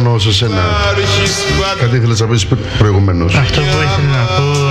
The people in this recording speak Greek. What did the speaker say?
σε σένα. Κάτι ήθελες να πεις προηγουμένως? Αυτό που ήθελα να πω